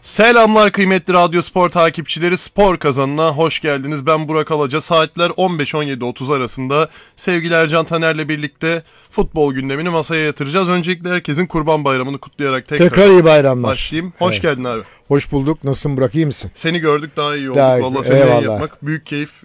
Selamlar kıymetli Radyo Spor takipçileri, Spor Kazanı'na hoş geldiniz. Ben Burak Alaca. Saatler 15-17.30 arasında sevgili Ercan Taner'le birlikte futbol gündemini masaya yatıracağız. Öncelikle herkesin Kurban Bayramı'nı kutlayarak tekrar iyi bayramlar. başlayayım. Hoş geldin abi. Hoş bulduk. Nasılsın Burak, iyi misin? Seni gördük, daha iyi olduk. Daha iyi. Vallahi seninle yayın yapmak büyük keyif.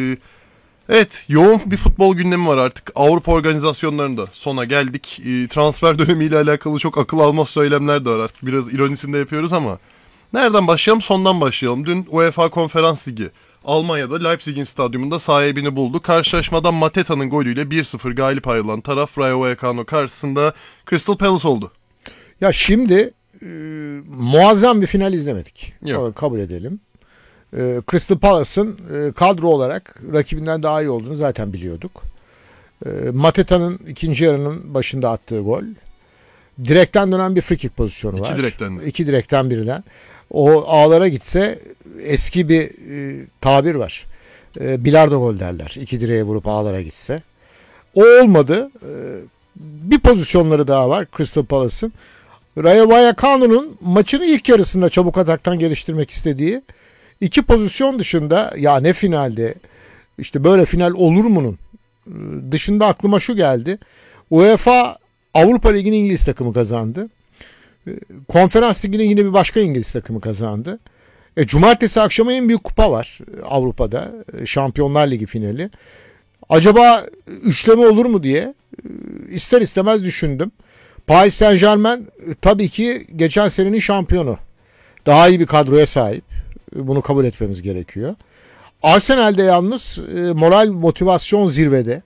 Evet, yoğun bir futbol gündemi var artık. Avrupa organizasyonlarında sona geldik. Transfer dönemiyle alakalı çok akıl almaz söylemler de var artık. Biraz ironisini de yapıyoruz ama nereden başlayalım? Sondan başlayalım. Dün UEFA Konferans Ligi Almanya'da Leipzig'in stadyumunda sahibini buldu. Karşılaşmadan Mateta'nın golüyle 1-0 galip ayrılan taraf Rayo Vallecano karşısında Crystal Palace oldu. Ya şimdi muazzam bir final izlemedik. Yok. Kabul edelim. Crystal Palace'ın kadro olarak rakibinden daha iyi olduğunu zaten biliyorduk. Mateta'nın ikinci yarının başında attığı gol. Direkten dönen bir free kick pozisyonu var. İki direkten birinden. O ağlara gitse eski bir tabir var. Bilardo gol derler. İki direğe vurup ağlara gitse. O olmadı. Bir pozisyonları daha var Crystal Palace'ın. Rayo Vallecano'nun maçını ilk yarısında çabuk ataktan geliştirmek istediği iki pozisyon dışında, ya ne finalde, işte böyle final olur mu'nun dışında aklıma şu geldi. UEFA Avrupa Ligi'nin İngiliz takımı kazandı. Konferans Ligi'nin yine bir başka İngiliz takımı kazandı. Cumartesi akşamı en büyük kupa var Avrupa'da. Şampiyonlar Ligi finali. Acaba üçleme olur mu diye ister istemez düşündüm. Paris Saint-Germain tabii ki geçen senenin şampiyonu. Daha iyi bir kadroya sahip. Bunu kabul etmemiz gerekiyor. Arsenal'de yalnız moral motivasyon zirvede.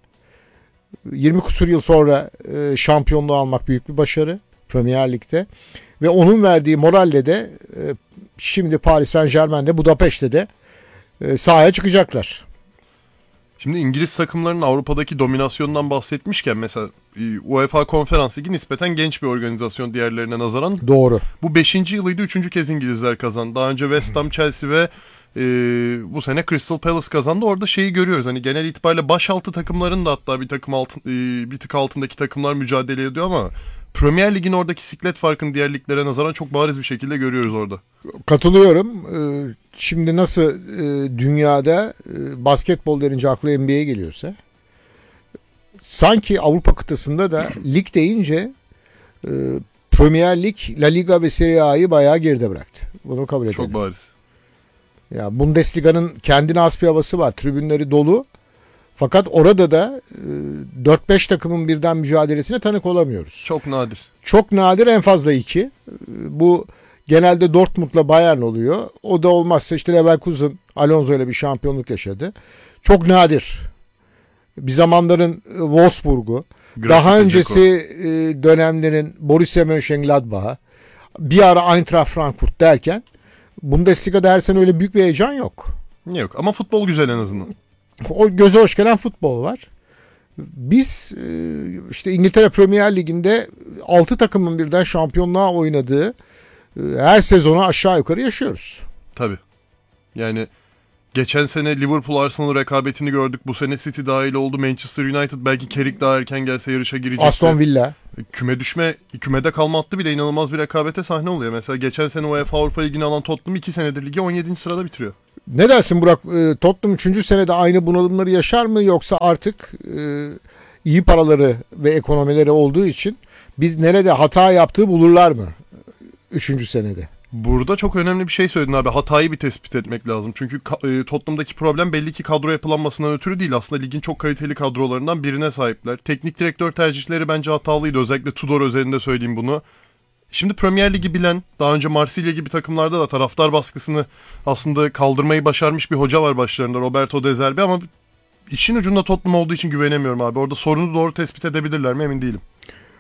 20 kusur yıl sonra şampiyonluğu almak büyük bir başarı Premier Lig'de. Ve onun verdiği moralle de şimdi Paris Saint-Germain'de Budapeşte de sahaya çıkacaklar. Şimdi İngiliz takımlarının Avrupa'daki dominasyonundan bahsetmişken mesela UEFA Konferans Ligi nispeten genç bir organizasyon diğerlerine nazaran. Doğru. Bu 5. yılıydı, 3. kez İngilizler kazandı. Daha önce West Ham, Chelsea ve bu sene Crystal Palace kazandı. Orada şeyi görüyoruz. Hani genel itibariyle başaltı takımların da hatta bir tık altındaki takımlar mücadele ediyor ama Premier Lig'in oradaki siklet farkını diğer liglere nazaran çok bariz bir şekilde görüyoruz orada. Katılıyorum. Şimdi nasıl dünyada basketbol denince akla NBA geliyorsa, sanki Avrupa kıtasında da lig deyince Premier Lig, La Liga ve Serie A'yı bayağı geride bıraktı. Bunu kabul edelim. Çok bariz. Ya Bundesliga'nın kendine has bir havası var. Tribünleri dolu. Fakat orada da 4-5 takımın birden mücadelesine tanık olamıyoruz. Çok nadir. Çok nadir, en fazla 2. Bu genelde Dortmund'la Bayern oluyor. O da olmazsa işte Leverkusen Alonso ile bir şampiyonluk yaşadı. Çok nadir. Bir zamanların Wolfsburg'u, daha öncesi dönemlerin Borussia Mönchengladbach'ı, bir ara Eintracht Frankfurt derken Bundesliga'da her sene öyle büyük bir heyecan yok. Yok ama futbol güzel en azından. O göze hoş gelen futbol var. Biz işte İngiltere Premier Ligi'nde 6 takımın birden şampiyonluğa oynadığı her sezonu aşağı yukarı yaşıyoruz. Tabii. Yani geçen sene Liverpool Arsenal rekabetini gördük. Bu sene City dahil oldu. Manchester United belki Carrick daha erken gelse yarışa girecekti. Aston Villa. Kümede kalma hattı bile inanılmaz bir rekabete sahne oluyor. Mesela geçen sene UEFA Avrupa Ligi'ni alan Tottenham 2 senedir ligi 17. sırada bitiriyor. Ne dersin Burak? Tottenham 3. senede aynı bunalımları yaşar mı, yoksa artık iyi paraları ve ekonomileri olduğu için biz nerede hata yaptığı bulurlar mı 3. senede? Burada çok önemli bir şey söyledin abi. Hatayı bir tespit etmek lazım. Çünkü Tottenham'daki problem belli ki kadro yapılanmasından ötürü değil. Aslında ligin çok kaliteli kadrolarından birine sahipler. Teknik direktör tercihleri bence hatalıydı. Özellikle Tudor özelinde söyleyeyim bunu. Şimdi Premier Ligi bilen, daha önce Marsilya gibi takımlarda da taraftar baskısını aslında kaldırmayı başarmış bir hoca var başlarında, Roberto De Zerbi, ama işin ucunda Tottenham olduğu için güvenemiyorum abi. Orada sorunu doğru tespit edebilirler mi emin değilim.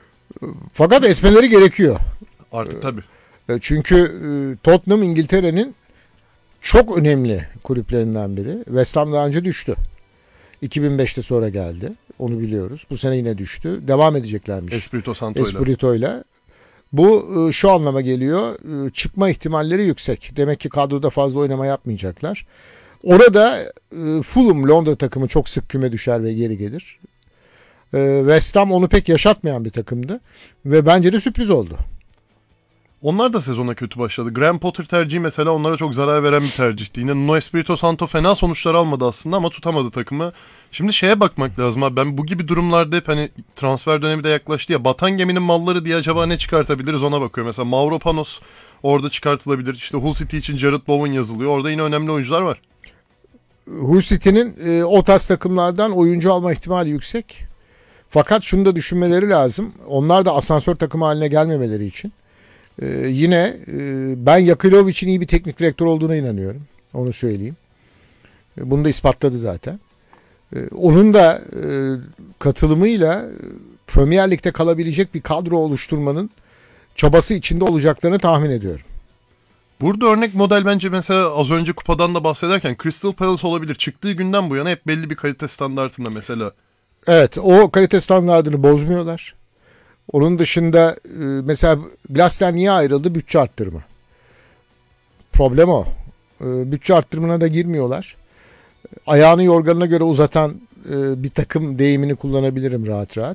Fakat etmeleri gerekiyor. Artık tabii. Çünkü Tottenham İngiltere'nin çok önemli kulüplerinden biri. West Ham daha önce düştü. 2005'te sonra geldi. Onu biliyoruz. Bu sene yine düştü. Devam edeceklermiş. Espirito'yla. Bu şu anlama geliyor. Çıkma ihtimalleri yüksek. Demek ki kadroda fazla oynama yapmayacaklar. Orada Fulham, Londra takımı çok sık küme düşer ve geri gelir. West Ham onu pek yaşatmayan bir takımdı. Ve bence de sürpriz oldu. Onlar da sezona kötü başladı. Graham Potter tercihi mesela onlara çok zarar veren bir tercihti. Yine Nuno Espirito Santo fena sonuçlar almadı aslında ama tutamadı takımı. Şimdi şeye bakmak lazım abi. Ben bu gibi durumlarda hep hani transfer dönemi de yaklaştı ya. Batan geminin malları diye acaba ne çıkartabiliriz ona bakıyorum. Mesela Mauro Panos orada çıkartılabilir. İşte Hull City için Jared Bowen yazılıyor. Orada yine önemli oyuncular var. Hull City'nin o tarz takımlardan oyuncu alma ihtimali yüksek. Fakat şunu da düşünmeleri lazım. Onlar da asansör takımı haline gelmemeleri için. Yine ben Yakilovic'in iyi bir teknik direktör olduğuna inanıyorum. Onu söyleyeyim. Bunu da ispatladı zaten. Onun da katılımıyla Premier Lig'de kalabilecek bir kadro oluşturmanın çabası içinde olacaklarını tahmin ediyorum. Burada örnek model bence mesela az önce kupadan da bahsederken Crystal Palace olabilir. Çıktığı günden bu yana hep belli bir kalite standartında mesela. Evet, o kalite standartını bozmuyorlar. Onun dışında mesela Glass'ten niye ayrıldı? Bütçe arttırımı. Problem o. Bütçe arttırımına da girmiyorlar. Ayağını yorganına göre uzatan bir takım deyimini kullanabilirim rahat rahat.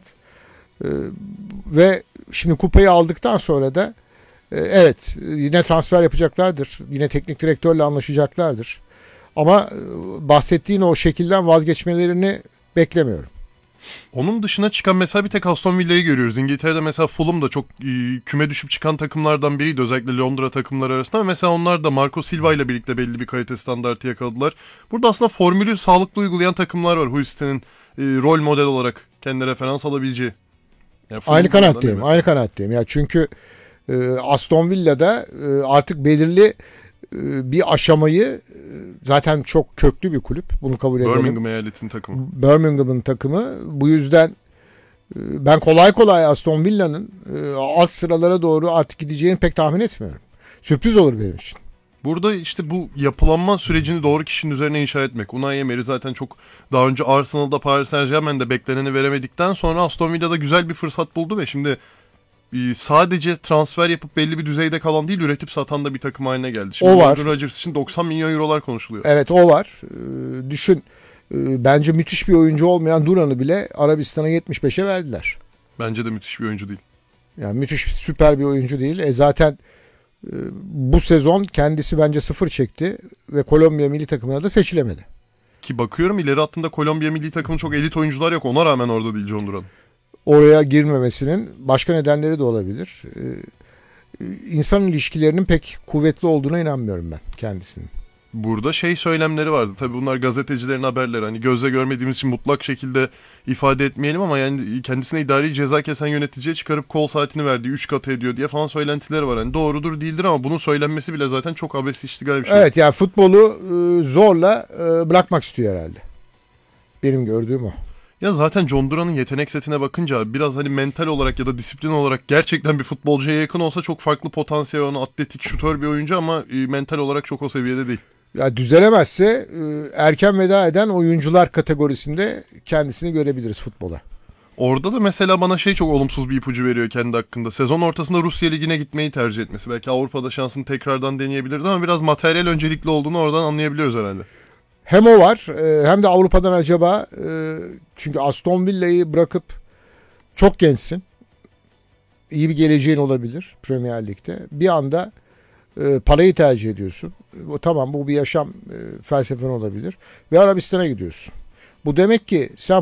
Ve şimdi kupayı aldıktan sonra da evet yine transfer yapacaklardır. Yine teknik direktörle anlaşacaklardır. Ama bahsettiğin o şekilden vazgeçmelerini beklemiyorum. Onun dışına çıkan mesela bir tek Aston Villa'yı görüyoruz. İngiltere'de mesela Fulham da çok küme düşüp çıkan takımlardan biriydi. Özellikle Londra takımları arasında. Ama mesela onlar da Marco Silva ile birlikte belli bir kalite standartı yakaladılar. Burada aslında formülü sağlıklı uygulayan takımlar var. Hull City'nin rol model olarak kendine referans alabileceği. Yani Aynı kanattayım. Aynı kanattayım. Ya çünkü Aston Villa'da artık belirli bir aşamayı zaten çok köklü bir kulüp. Bunu kabul edelim. Birmingham eyaletinin takımı. Birmingham'ın takımı. Bu yüzden ben kolay kolay Aston Villa'nın alt sıralara doğru artık gideceğini pek tahmin etmiyorum. Sürpriz olur benim için. Burada işte bu yapılanma sürecini doğru kişinin üzerine inşa etmek. Unai Emery zaten çok daha önce Arsenal'da, Paris Saint-Germain'de bekleneni veremedikten sonra Aston Villa'da güzel bir fırsat buldu ve şimdi sadece transfer yapıp belli bir düzeyde kalan değil, üretip satan da bir takım haline geldi. Şimdi O var. Morgan Rodgers için 90 milyon eurolar konuşuluyor. Evet, o var. Düşün, bence müthiş bir oyuncu olmayan Duran'ı bile Arabistan'a 75'e verdiler. Bence de müthiş bir oyuncu değil. Yani müthiş, süper bir oyuncu değil. Zaten bu sezon kendisi bence sıfır çekti ve Kolombiya milli takımına da seçilemedi. Ki bakıyorum ileri hattında Kolombiya milli takımı çok elit oyuncular yok. Ona rağmen orada değil John Duran. Oraya girmemesinin başka nedenleri de olabilir. İnsan ilişkilerinin pek kuvvetli olduğuna inanmıyorum ben kendisinin. Burada söylemleri vardı. Tabii bunlar gazetecilerin haberleri. Hani gözle görmediğimiz için mutlak şekilde ifade etmeyelim ama yani kendisine idari ceza kesen yöneticiye çıkarıp kol saatini verdiği 3 katı ediyor diye falan söylentileri var. Hani doğrudur değildir ama bunun söylenmesi bile zaten çok abes iştigal bir şey. Evet, yani futbolu zorla bırakmak istiyor herhalde. Benim gördüğüm o. Ya zaten John Duran'ın yetenek setine bakınca biraz hani mental olarak ya da disiplin olarak gerçekten bir futbolcuya yakın olsa çok farklı potansiyel olan atletik, şutör bir oyuncu ama mental olarak çok o seviyede değil. Ya düzelemezse erken veda eden oyuncular kategorisinde kendisini görebiliriz futbola. Orada da mesela bana çok olumsuz bir ipucu veriyor kendi hakkında. Sezon ortasında Rusya Ligi'ne gitmeyi tercih etmesi. Belki Avrupa'da şansını tekrardan deneyebilirdi ama biraz materyal öncelikli olduğunu oradan anlayabiliyoruz herhalde. Hem o var hem de Avrupa'dan acaba çünkü Aston Villa'yı bırakıp çok gençsin. İyi bir geleceğin olabilir Premier Lig'de. Bir anda parayı tercih ediyorsun. Tamam, bu bir yaşam felsefen olabilir. Ve Arabistan'a gidiyorsun. Bu demek ki sen